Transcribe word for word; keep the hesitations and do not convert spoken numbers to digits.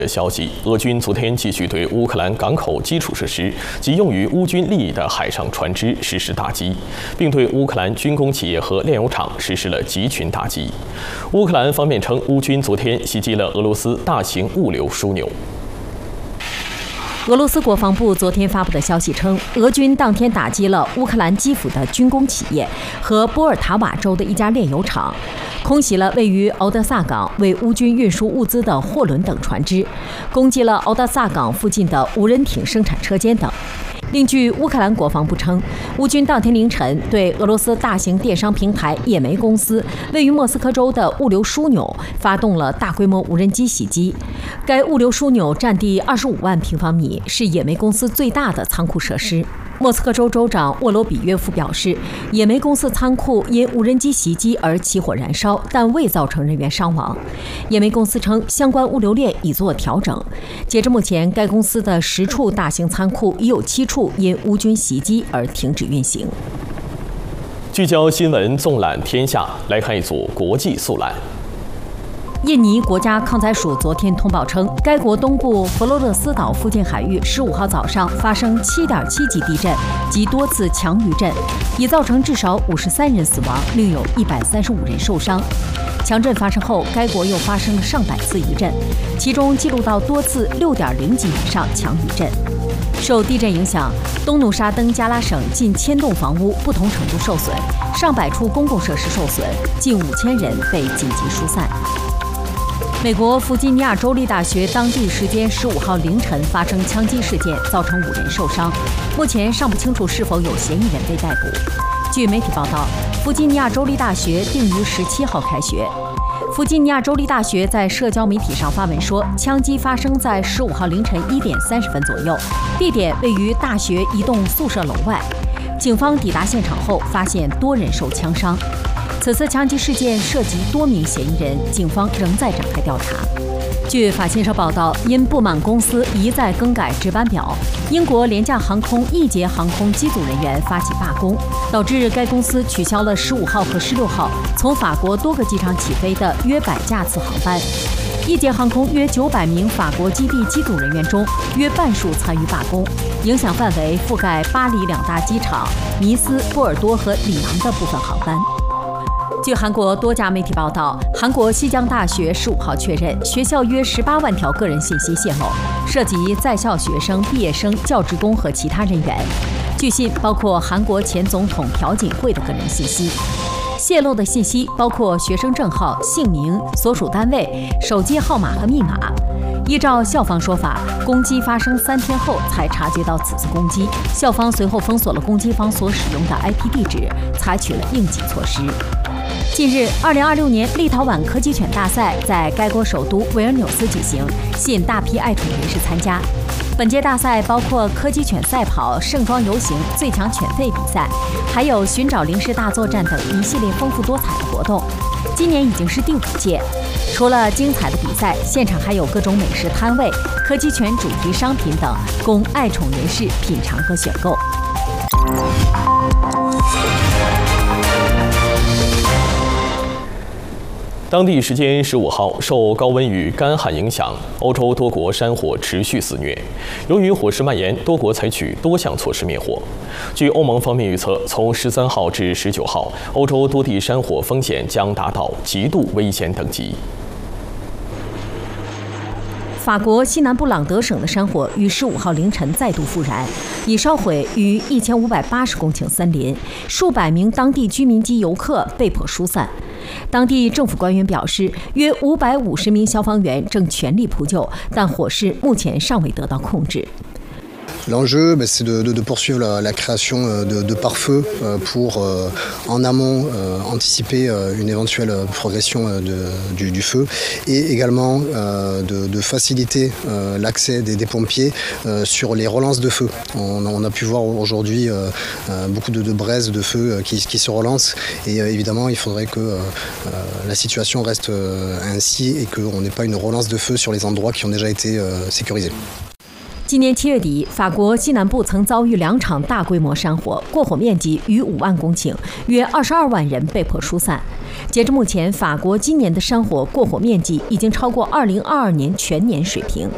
消息，俄军昨天继续对乌克兰港口基础设施及用于乌军利益的海上船只实施打击，并对乌克兰军工企业和炼油厂实施了集群打击。乌克兰方面称，乌军昨天袭击了俄罗斯大型物流枢纽。 俄罗斯国防部昨天发布的消息称，俄军当天打击了乌克兰基辅的军工企业和波尔塔瓦州的一家炼油厂，空袭了位于敖德萨港为乌军运输物资的货轮等船只，攻击了敖德萨港附近的无人艇生产车间等。另据乌克兰国防部称，乌军当天凌晨对俄罗斯大型电商平台野莓公司位于莫斯科州的物流枢纽发动了大规模无人机袭击。该物流枢纽占地二十五万平方米，是野莓公司最大的仓库设施。莫斯科州州长沃罗比约夫表示，野莓公司仓库因无人机袭击而起火燃烧，但未造成人员伤亡。野莓公司称，相关物流链已做调整。截至目前，该公司的十处大型仓库已有七处因乌军袭击而停止运行。 聚焦新闻，纵览天下，来看一组国际速览。 印尼国家抗灾署昨天通报称，该国东部佛罗勒斯岛附近海域十五号早上发生七点七级地震及多次强余震，已造成至少五十三人死亡，另有一百三十五人受伤。强震发生后，该国又发生了上百次余震，其中记录到多次六点零级以上强余震。受地震影响，东努沙登加拉省近千栋房屋不同程度受损，上百处公共设施受损，近五千人被紧急疏散。美国弗吉尼亚州立大学当地时间十五号凌晨发生枪击事件，造成五人受伤，目前尚不清楚是否有嫌疑人被逮捕。据媒体报道，弗吉尼亚州立大学定于十七号开学。弗吉尼亚州立大学在社交媒体上发文说，枪击发生在十五号凌晨一点三十分左右，地点位于大学一栋宿舍楼外。警方抵达现场后，发现多人受枪伤。此次枪击事件涉及多名嫌疑人，警方仍在展开调查。据法新社报道，因不满公司一再更改值班表，英国廉价航空易捷航空机组人员发起罢工，导致该公司取消了十五号和十六号从法国多个机场起飞的约百架次航班。易捷航空约九百名法国基地机组人员中，约半数参与罢工，影响范围覆盖巴黎两大机场、尼斯、波尔多和里昂的部分航班。据韩国多家媒体报道，韩国西江大学十五号确认，学校约十八万条个人信息泄露，涉及在校学生、毕业生、教职工和其他人员。据信包括韩国前总统朴槿惠的个人信息。泄露的信息包括学生证号、姓名、所属单位、手机号码和密码。依照校方说法，攻击发生三天后才察觉到此次攻击，校方随后封锁了攻击方所使用的 I P 地址，采取了应急措施。近日，二零二六年立陶宛柯基犬大赛在该国首都维尔纽斯举行，吸引大批爱宠人士参加。本届大赛包括柯基犬赛跑、盛装游行、最强犬吠比赛，还有寻找零食大作战等一系列丰富多彩的活动。今年已经是第五届。除了精彩的比赛，现场还有各种美食摊位、柯基犬主题商品等，供爱宠人士品尝和选购。 当地时间十五号，受高温与干旱影响，欧洲多国山火持续肆虐。由于火势蔓延，多国采取多项措施灭火。据欧盟方面预测，从十三号至十九号，欧洲多地山火风险将达到极度危险等级。 法国西南部朗德省的山火于十五号凌晨再度复燃，已烧毁逾一千五百八十公顷森林，数百名当地居民及游客被迫疏散。当地政府官员表示，约五百五十名消防员正全力扑救，但火势目前尚未得到控制。 L'enjeu, bah, c'est de, de, de poursuivre la, la création de, de pare-feu euh, pour, euh, en amont, euh, anticiper euh, une éventuelle progression euh, de, du, du feu et également euh, de, de faciliter euh, l'accès des, des pompiers euh, sur les relances de feu. On, on a pu voir aujourd'hui euh, euh, beaucoup de, de braises de feu euh, qui, qui se relancent et euh, évidemment il faudrait que euh, la situation reste euh, ainsi et qu'on n'ait pas une relance de feu sur les endroits qui ont déjà été euh, sécurisés. 今年七月底，法国西南部曾遭遇两场大规模山火，过火面积逾五万公顷，约二十二万人被迫疏散。截至目前，法国今年的山火过火面积已经超过二零二二年全年水平。